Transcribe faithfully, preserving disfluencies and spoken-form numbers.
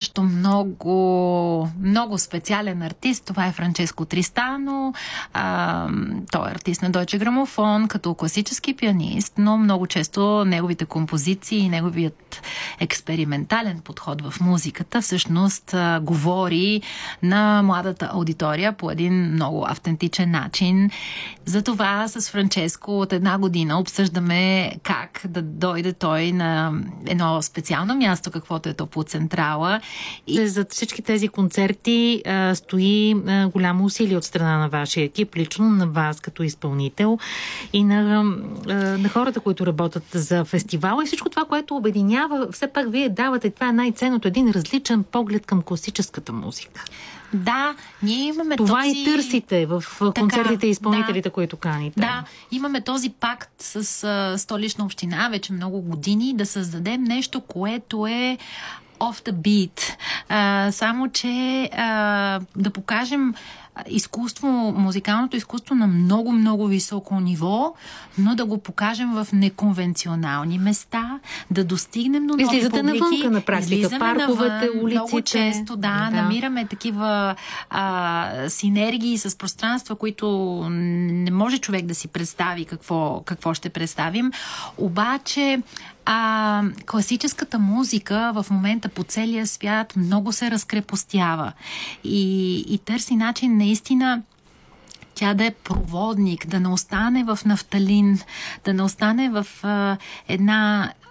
също много, много специален артист. Това е Франческо Тристано. А, той е артист на Deutsche Grammophon, като класически пианист, но много често неговите композиции и неговият експериментален подход в музиката всъщност а, говори на младата аудитория по един много автентичен начин. Затова с Франческо от една година обсъждаме как да дойде той на едно специално място, каквото е то по Централа. И за всички тези концерти а, стои а, голямо усилие от страна на вашия екип, лично на вас като изпълнител и на, а, на хората, които работят за фестивала и всичко това, което обединява. Все пак вие давате, това е най-ценното, един различен поглед към класическата музика. Да, ние имаме това този... и търсите в концертите и изпълнителите, да, които каните. Да, имаме този пакт с а, Столична община вече много години да създадем нещо, което е off the beat. А, само, че а, да покажем изкуство, музикалното изкуство на много-много високо ниво, но да го покажем в неконвенционални места, да достигнем до нови Излизате публики. навънка на практика, парковете, навън, улиците. Много често, да, да. намираме такива а, синергии с пространства, които не може човек да си представи какво, какво ще представим. Обаче А, класическата музика в момента по целия свят много се разкрепостява и, и търси начин наистина тя да е проводник, да не остане в нафталин, да не остане в а, една